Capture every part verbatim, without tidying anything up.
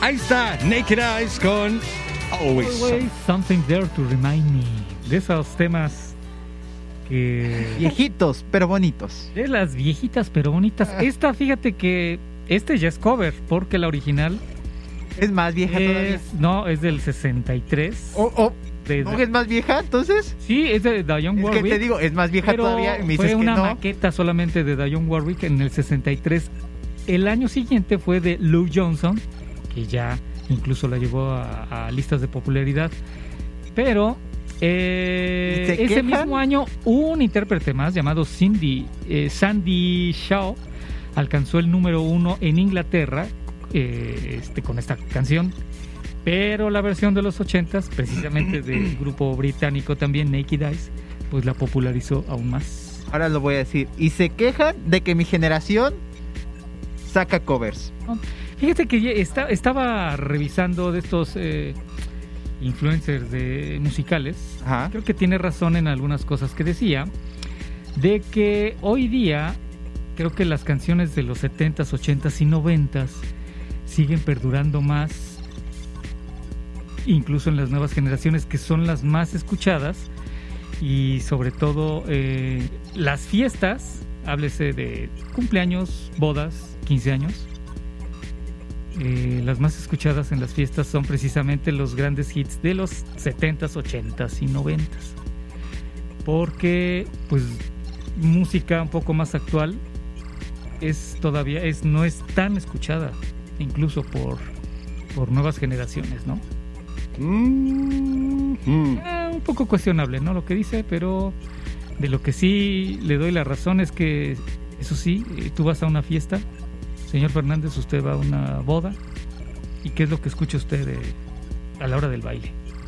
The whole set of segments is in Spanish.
Ahí está, Naked Eyes con Always, Always Something There to Remind Me. De esos temas que... Viejitos, pero bonitos. De las viejitas, pero bonitas. Esta, fíjate que este ya es cover, porque la original... ¿Es más vieja es, todavía? No, es del sesenta y tres. Oh, oh. De, ¿No es más vieja, entonces? Sí, es de Dionne Es Warwick. que te digo, es más vieja pero todavía. Y me fue dices que una no. maqueta solamente de Dionne Warwick en el sesenta y tres. El año siguiente fue de Lou Johnson, que ya incluso la llevó a, a listas de popularidad. Pero eh, ese quejan? mismo año un intérprete más llamado Cindy, eh, Sandy Shaw alcanzó el número uno en Inglaterra eh, este, con esta canción. Pero la versión de los ochentas, precisamente del grupo británico también, Naked Eyes, pues la popularizó aún más. Ahora lo voy a decir. Y se quejan de que mi generación saca covers. Fíjate que está, estaba revisando de estos eh, influencers de musicales. Ajá. Creo que tiene razón en algunas cosas que decía, de que hoy día creo que las canciones de los setentas, ochentas y noventas siguen perdurando más, incluso en las nuevas generaciones, que son las más escuchadas, y sobre todo eh, las fiestas, háblese de cumpleaños, bodas, quince años, eh, las más escuchadas en las fiestas son precisamente los grandes hits de los setentas, ochentas y noventas, porque pues música un poco más actual es todavía es no es tan escuchada, incluso por por nuevas generaciones, ¿no? Mm-hmm. Eh, un poco cuestionable, ¿no? Lo que dice, pero de lo que sí le doy la razón es que, eso sí, eh, tú vas a una fiesta, señor Fernández, usted va a una boda, ¿y qué es lo que escucha usted de, a la hora del baile?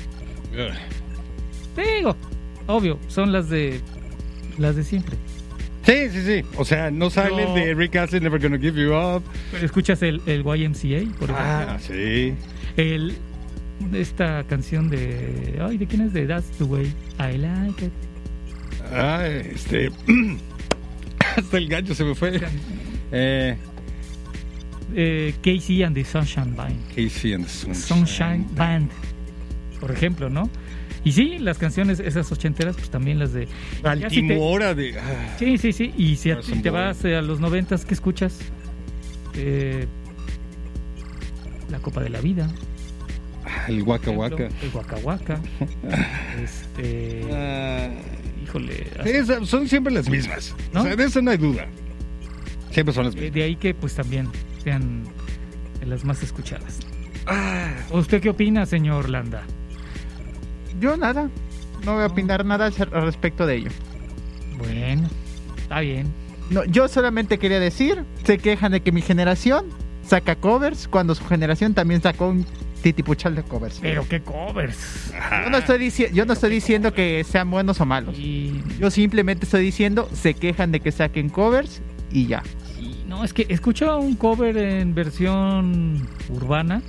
Te digo, obvio, son las de las de siempre. Sí, sí, sí. O sea, no salen No. de Rick Astley, Never Gonna Give You Up. Pero escuchas el, el Y M C A, por ejemplo. Ah, sí. El, esta canción de... Ay, ¿de quién es? De That's the Way I Like It. Ah, este... Hasta el gallo se me fue. Eh, Eh, Casey and the Sunshine Band. Casey and the Sunshine, Sunshine Band, por ejemplo, ¿no? Y sí, las canciones esas ochenteras, pues también las de... ya si te- Altimora de... ah, Sí, sí, sí. Y si a Son ti te buenas. vas eh, a los noventas, ¿qué escuchas? Eh, la Copa de la Vida. el Waka por Waka. ejemplo, El Waka Waka. este... Ah, Híjole. esas son siempre las mismas. ¿No? O sea, de eso no hay duda. Siempre son las De, mismas. de ahí que pues también sean de las más escuchadas. Ah, ¿Usted qué opina, señor Landa? Yo nada. No voy a opinar nada al respecto de ello. Bueno, está bien. No, yo solamente quería decir, se quejan de que mi generación saca covers cuando su generación también sacó un titipuchal de covers. Pero qué covers. Yo no estoy, dici- yo no estoy diciendo que sean buenos o malos. Y, Yo simplemente estoy diciendo, se quejan de que saquen covers y ya. y no, es que escucho un cover en versión urbana.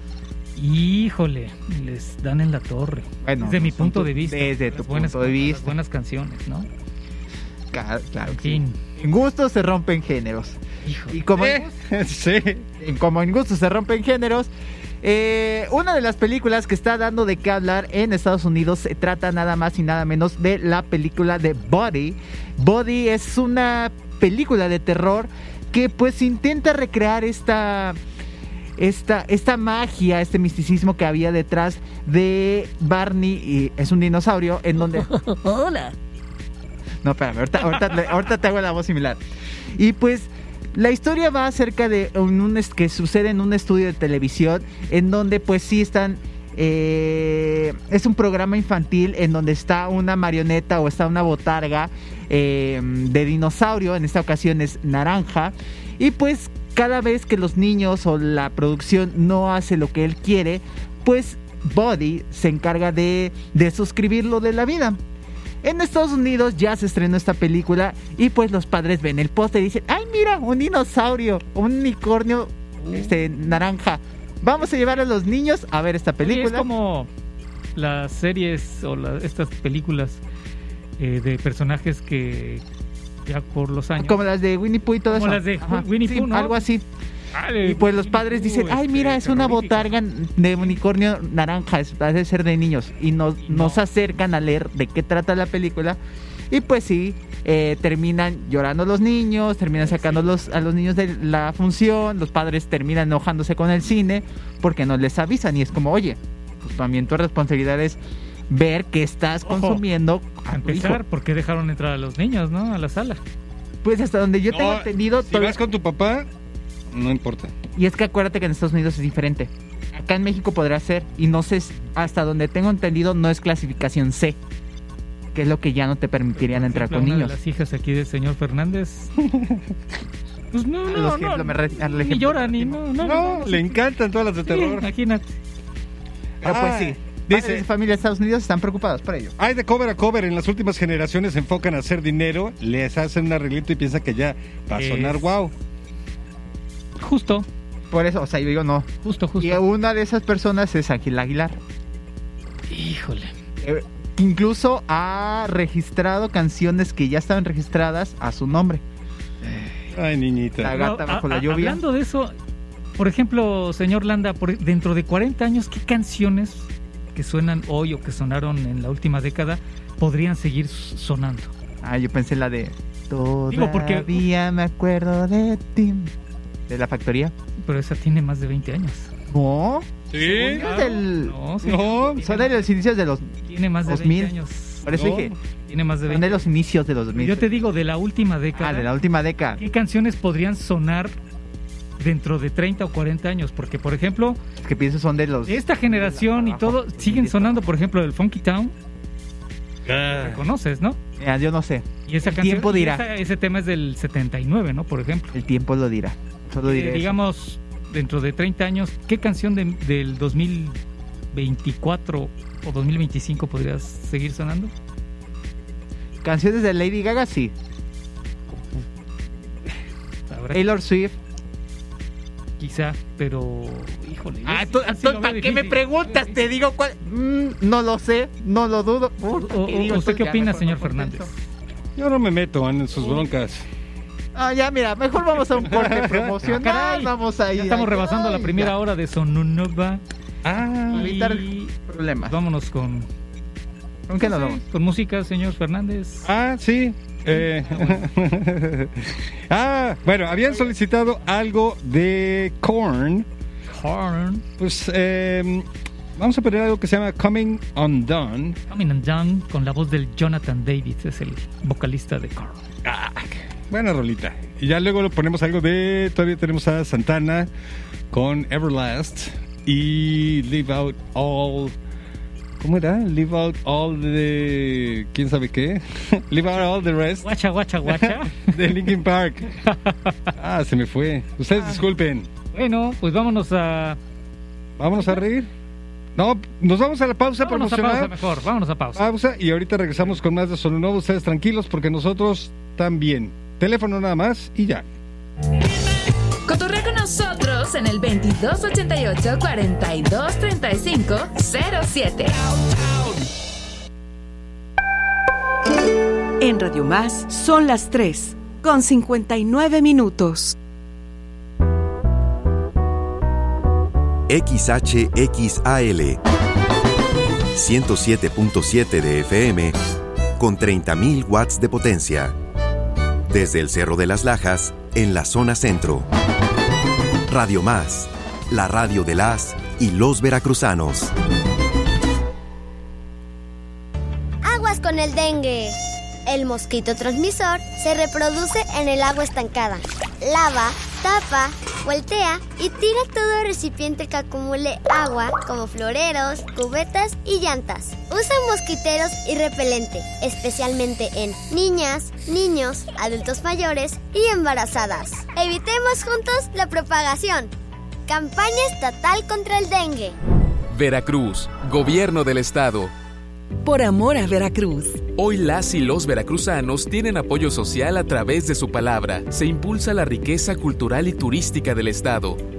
Híjole, les dan en la torre. Bueno, desde mi son punto tu- de vista. desde Las tu buenas- punto de vista. Las buenas canciones, ¿no? Claro, claro En que sí. fin. En gustos se rompen géneros. Híjole. Y como, en, eh, sí. en- como en gustos se rompen géneros, eh, una de las películas que está dando de qué hablar en Estados Unidos se trata nada más y nada menos de la película de Body. Body es una película de terror que pues intenta recrear esta... Esta, esta magia, este misticismo que había detrás de Barney, y es un dinosaurio en donde... Hola. No, espérame, ahorita, ahorita, le- ahorita te hago la voz similar. Y pues la historia va acerca de un, un es- que sucede en un estudio de televisión en donde pues sí están... eh, es un programa infantil en donde está una marioneta o está una botarga eh, de dinosaurio, en esta ocasión es naranja, y pues cada vez que los niños o la producción no hace lo que él quiere, pues Buddy se encarga de, de suscribirlo de la vida. En Estados Unidos ya se estrenó esta película y pues los padres ven el póster y dicen, ay mira, un dinosaurio, un unicornio este, naranja. Vamos a llevar a los niños a ver esta Oye, película. es como las series o la- estas películas eh, de personajes que ya por los años... Como las de Winnie Pooh y todo Como eso. las de Ajá, Winnie sí, Pooh, ¿no? algo así. Vale. Y pues los padres dicen, Uh, ay, este, mira, es una terrorífico. botarga de unicornio naranja, es, parece ser de niños. Y nos, Y no. nos acercan a leer de qué trata la película. Y pues sí, eh, terminan llorando los niños, terminan sacando los, a los niños de la función, los padres terminan enojándose con el cine porque no les avisan. Y es como, oye, pues también tu responsabilidad es ver qué estás Ojo, consumiendo A a tu hijo. empezar, ¿por qué dejaron entrar a los niños, no? A la sala. Pues hasta donde yo No, tengo entendido... Si todavía- vas con tu papá, no importa. Y es que acuérdate que en Estados Unidos es diferente. Acá en México podrá ser. Y no sé, si- hasta donde tengo entendido, no es clasificación C. Que es lo que ya no te permitirían Por entrar ejemplo, con una niños. de las hijas aquí del señor Fernández. Pues no, Al no, ejemplo, no. me re- al Ni ejemplo. llora ni no, no, No, no, le encantan todas las de sí, terror. imagínate. Pero pues Ah, sí. dice- Padres de familia de Estados Unidos están preocupados por ello. Hay de cover a cover. En las últimas generaciones se enfocan a hacer dinero, les hacen un arreglito y piensan que ya va a sonar Es- wow. Justo, Por eso, o sea, yo digo no. justo, justo. Y una de esas personas es Ángel Aguilar. Híjole. Eh, que incluso ha registrado canciones que ya estaban registradas a su nombre. Ay, niñita. La gata No, bajo a- la a- lluvia. Hablando de eso, por ejemplo, señor Landa, por- dentro de cuarenta años, ¿qué canciones que suenan hoy o que sonaron en la última década podrían seguir s- sonando? Ah, yo pensé la de... Digo, porque- Todavía me acuerdo de ti. De la factoría. Pero esa tiene más de veinte años. No. ¿Sí? Es del- No, sí, No. Son de los inicios de los... tiene más de dos mil. veinte años. Por eso No. dije, Tiene más de son veinte. de los inicios de los dos mil. Yo te digo, de la última década, Ah, de la última década. ¿qué canciones podrían sonar dentro de treinta o cuarenta años? Porque, por ejemplo, Es que pienso son de los... esta generación y todo siguen sonando, por ejemplo, el Funky Town, Ah. conoces, ¿no? Mira, yo no sé. Y esa El canción, tiempo y dirá. esa- ese tema es del setenta y nueve, ¿no? Por ejemplo. El tiempo lo dirá. Solo Eh, diré eso. digamos, dentro de treinta años, ¿qué canción de- del dos mil veinticuatro o dos mil veinticinco podrías seguir sonando? Canciones de Lady Gaga, sí. Habrá- Taylor Swift. Quizá, pero híjole. Ah, yo tú- sí- sí tú- lo ¿para veo qué me difícil. preguntas? Te digo cuál... Mm, no lo sé, no lo dudo. Uh, O- o- ¿qué digo? ¿Usted Entonces qué ya opina, mejor señor no Fernández? contesto. Yo no me meto en sus broncas. Ah, ya, mira, mejor vamos a un corte promocional. Ah, caray. Vamos a ir. Ya estamos ay, rebasando la ay, primera ya. hora de Sonunova. Ah, Para evitar Y problemas. vámonos con, ¿Con qué nos vamos? con música, señor Fernández. ah, sí. Eh, ah, bueno, habían solicitado algo de Korn. Horn, Pues eh, vamos a poner algo que se llama Coming Undone. Coming Undone, con la voz del Jonathan Davis, es el vocalista de Korn. Ah, buena rolita. Y ya luego lo ponemos algo de... Todavía tenemos a Santana con Everlast y Leave Out All... ¿Cómo era? Leave Out All the... ¿Quién sabe qué? Leave Out All the Rest Guacha, guacha, guacha. de Linkin Park. Ah, se me fue. Ustedes disculpen. Bueno, pues vámonos a... Vámonos a reír. No, nos vamos a la pausa Vámonos a promocional. pausa mejor, vámonos a pausa. Pausa y ahorita regresamos con más de Solo Nuevo. Ustedes tranquilos porque nosotros también. Teléfono nada más y ya. Cotorrea con nosotros en el veintidós ochenta y ocho, cuarenta y dos treinta y cinco, cero siete. En Radio Más son las tres, con cincuenta y nueve minutos. X H X A L ciento siete punto siete de F M con treinta mil watts de potencia. Desde el Cerro de las Lajas, en la zona centro. Radio Más, la radio de las y los veracruzanos. Aguas con el dengue. El mosquito transmisor se reproduce en el agua estancada. Lava, tapa, voltea y tira todo recipiente que acumule agua, como floreros, cubetas y llantas. Usa mosquiteros y repelente, especialmente en niñas, niños, adultos mayores y embarazadas. Evitemos juntos la propagación. Campaña estatal contra el dengue. Veracruz, Gobierno del Estado. Por amor a Veracruz. Hoy las y los veracruzanos tienen apoyo social a través de su palabra. Se impulsa la riqueza cultural y turística del Estado.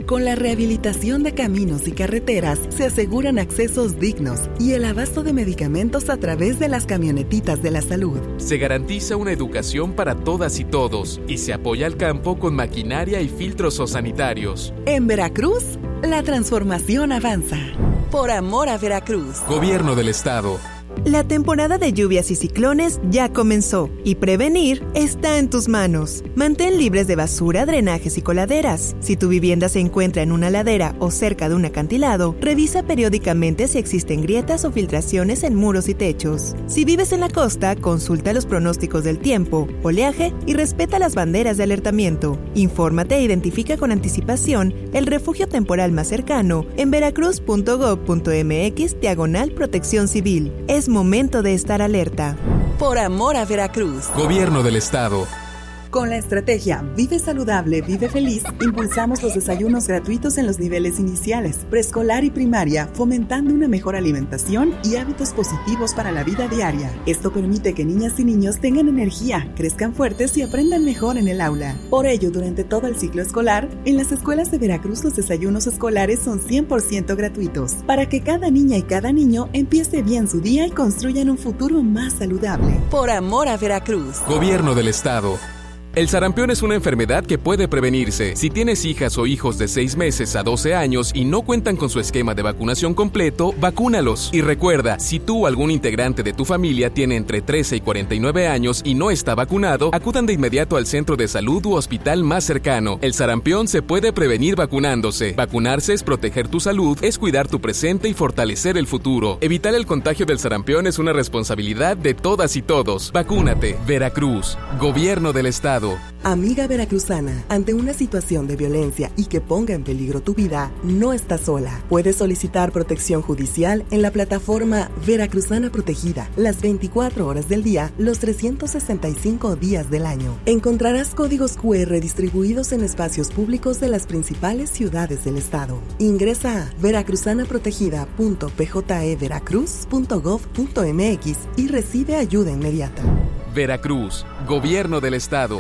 Con la rehabilitación de caminos y carreteras se aseguran accesos dignos y el abasto de medicamentos a través de las camionetitas de la salud. Se garantiza una educación para todas y todos y se apoya al campo con maquinaria y filtros zoosanitarios. En Veracruz, la transformación avanza. Por amor a Veracruz. Gobierno del Estado. La temporada de lluvias y ciclones ya comenzó y prevenir está en tus manos. Mantén libres de basura, drenajes y coladeras. Si tu vivienda se encuentra en una ladera o cerca de un acantilado, revisa periódicamente si existen grietas o filtraciones en muros y techos. Si vives en la costa, consulta los pronósticos del tiempo, oleaje y respeta las banderas de alertamiento. Infórmate e identifica con anticipación el refugio temporal más cercano en veracruz punto gob punto mx diagonal protección civil. Es momento de estar alerta. Por amor a Veracruz. Gobierno del Estado. Con la estrategia Vive Saludable, Vive Feliz, impulsamos los desayunos gratuitos en los niveles iniciales, preescolar y primaria, fomentando una mejor alimentación y hábitos positivos para la vida diaria. Esto permite que niñas y niños tengan energía, crezcan fuertes y aprendan mejor en el aula. Por ello, durante todo el ciclo escolar, en las escuelas de Veracruz los desayunos escolares son cien por ciento gratuitos, para que cada niña y cada niño empiece bien su día y construyan un futuro más saludable. Por amor a Veracruz. Gobierno del Estado. El sarampión es una enfermedad que puede prevenirse. Si tienes hijas o hijos de seis meses a doce años y no cuentan con su esquema de vacunación completo, vacúnalos. Y recuerda, si tú o algún integrante de tu familia tiene entre trece y cuarenta y nueve años y no está vacunado, acudan de inmediato al centro de salud u hospital más cercano. El sarampión se puede prevenir vacunándose. Vacunarse es proteger tu salud, es cuidar tu presente y fortalecer el futuro. Evitar el contagio del sarampión es una responsabilidad de todas y todos. Vacúnate. Veracruz. Gobierno del Estado. Amiga veracruzana, ante una situación de violencia y que ponga en peligro tu vida, no estás sola. Puedes solicitar protección judicial en la plataforma Veracruzana Protegida, las veinticuatro horas del día, los trescientos sesenta y cinco días del año. Encontrarás códigos cu erre distribuidos en espacios públicos de las principales ciudades del estado. Ingresa a veracruzana protegida punto p j e veracruz punto gob punto m x y recibe ayuda inmediata. Veracruz, Gobierno del Estado.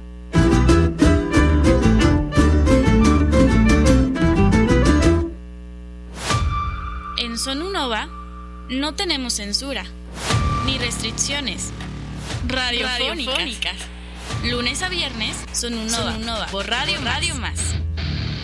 En Sonunova no tenemos censura ni restricciones radiofónicas. Lunes a viernes, Sonunova, Sonunova por Radio, Radio Más.